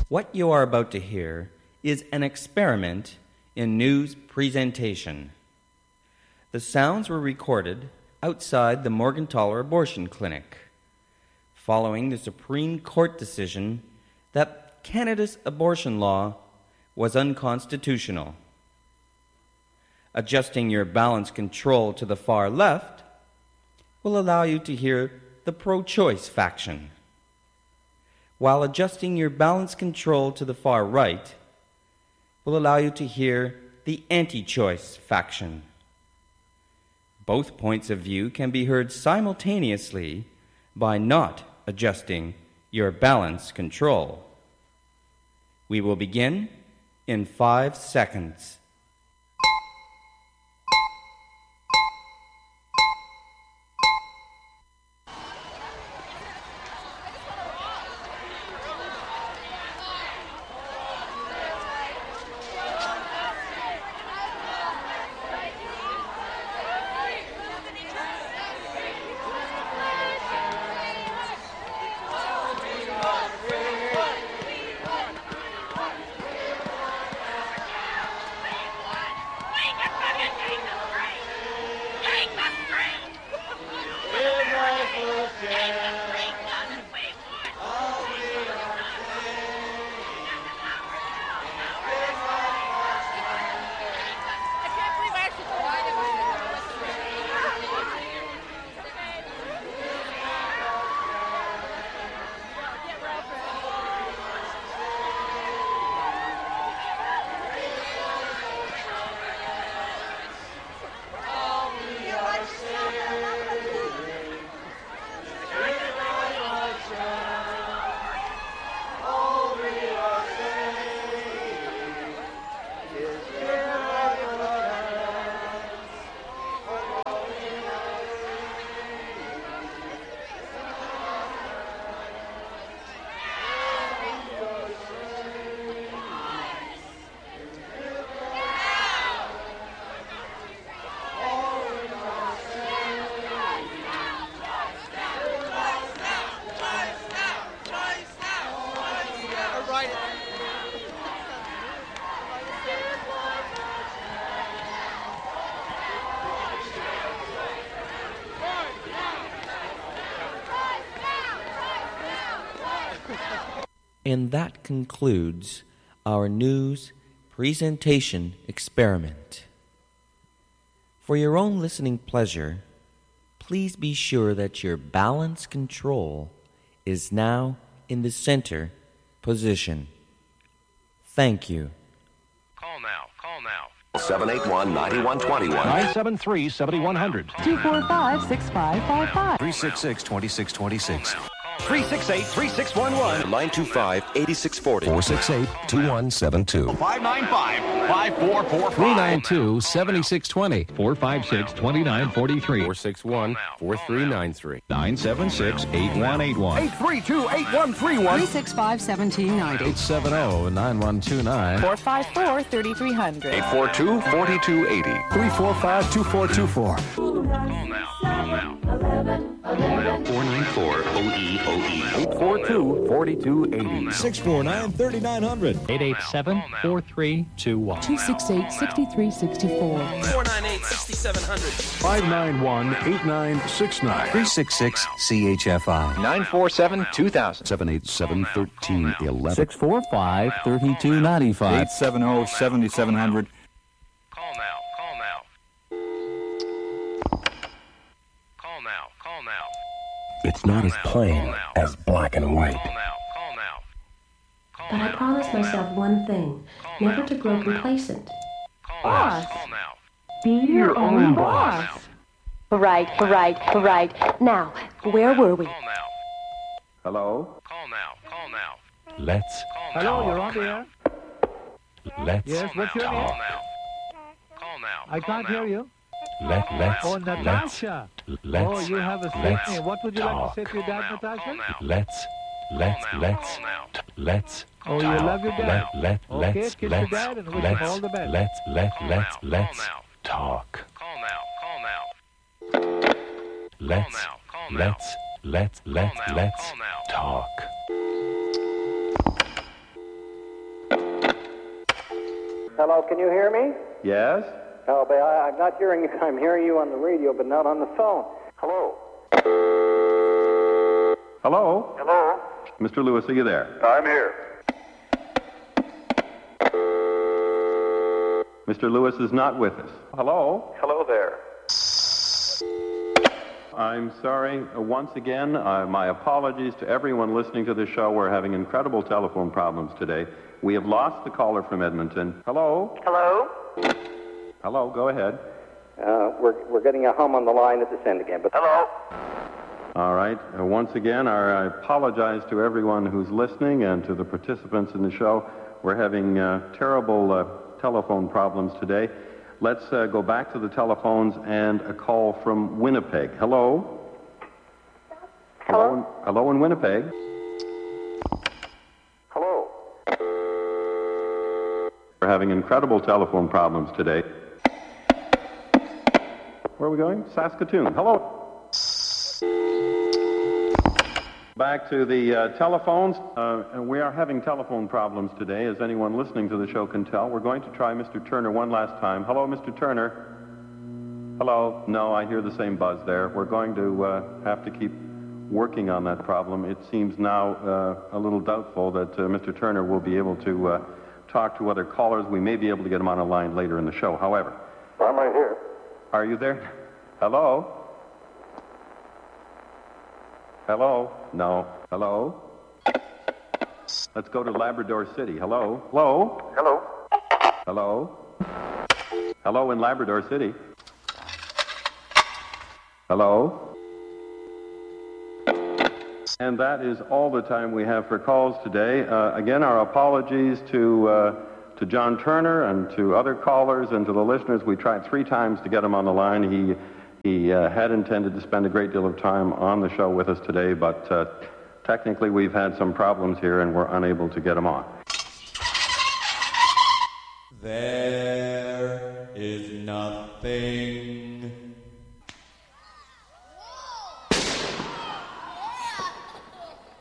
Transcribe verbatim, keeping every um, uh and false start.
What you are about to hear is an experiment in news presentation. The sounds were recorded outside the Morgentaler Abortion Clinic, following the Supreme Court decision that Canada's abortion law was unconstitutional. Adjusting your balance control to the far left will allow you to hear the pro-choice faction, while adjusting your balance control to the far right will allow you to hear the anti-choice faction. Both points of view can be heard simultaneously by not adjusting your balance control. We will begin in five seconds. And that concludes our news presentation experiment. For your own listening pleasure, please be sure that your balance control is now in the center position. Thank you. Call now, call now. seven eight one, nine one two one. nine seven three, seven one zero zero. two four five, six five five five. three six six, two six two six. three six eight, three six one one. nine two five, eight six four zero. four six eight, two one seven two. five nine five, five four four five. three nine two, seven six two zero. four five six, two nine four three. four six one, four three nine three. nine seven six, eight one eight one. eight three two, eight one three one. three six five, one seven nine zero. eight seven zero, nine one two nine. four five four, three three zero zero. eight four two, four two eight zero. three four five, two four two four. Call now, call now. four nine four, O E O E. eight four two, four two eight zero. six four nine, three nine zero zero. eight eight seven, four three two one. two six eight, six three six four. four nine eight, six seven zero zero. five nine one, eight nine six nine. three six six, C H F I. nine four seven, two thousand. seven eight seven, one three one one. six four five, three two nine five. eight seven zero, seven seven zero zero. Call now, call now. Call now, call now. It's not as plain as black and white. Call now, call now. Call But I now, promised call myself now. one thing, Call never now, to grow call now. complacent. Call Boss. now, call now. Be your own boss. Right, right, right. Now, where were we? Call now. Hello? Call now, call now. Let's Call Hello, now. you're on the air? let's Yes, what's your Call name? now. Call now. I call can't now. hear you. let let's Oh, let's Natasha. let's Oh, you have a let's sweet name. What would you like talk. to say to your Call dad, now, call Natasha? now. let's let's Call now, let's call now. let's Oh, you talk. love your let dad? let Okay, let's kiss your let's dad and wish him let's all the best. let's let Call let's now, call let's now. talk. Call now, call now. Let's now, call now. let's let's let's now, let's call now. talk. Hello, can you hear me? Yes? Oh, but I, I'm not hearing you. I'm hearing you on the radio, but not on the phone. Hello? Hello? Hello? Mister Lewis, are you there? I'm here. Mister Lewis is not with us. Hello? Hello there. I'm sorry. Uh, once again, uh, my apologies to everyone listening to this show. We're having incredible telephone problems today. We have lost the caller from Edmonton. Hello? Hello? Hello, go ahead. Uh, we're, we're getting a hum on the line at this end again, but... Hello? All right. Uh, once again, our, I apologize to everyone who's listening and to the participants in the show. We're having uh, terrible uh, telephone problems today. Let's uh, go back to the telephones and a call from Winnipeg. Hello? Hello? Hello in, hello in Winnipeg. Hello? We're having incredible telephone problems today. Where are we going? Saskatoon. Hello? Back to the uh, telephones. Uh, and we are having telephone problems today, as anyone listening to the show can tell. We're going to try Mister Turner one last time. Hello, Mister Turner. Hello. No, I hear the same buzz there. We're going to uh, have to keep working on that problem. It seems now uh, a little doubtful that uh, Mister Turner will be able to uh, talk to other callers. We may be able to get him on a line later in the show. However, I'm right here. are you there? Hello? Hello? No. Hello? Let's go to Labrador City. Hello? Hello? Hello? Hello? Hello in Labrador City. Hello? And that is all the time we have for calls today. Uh, again, our apologies to uh, to John Turner and to other callers and to the listeners. We tried three times to get him on the line. He he uh, had intended to spend a great deal of time on the show with us today, but uh, technically we've had some problems here and we're unable to get him on. There is nothing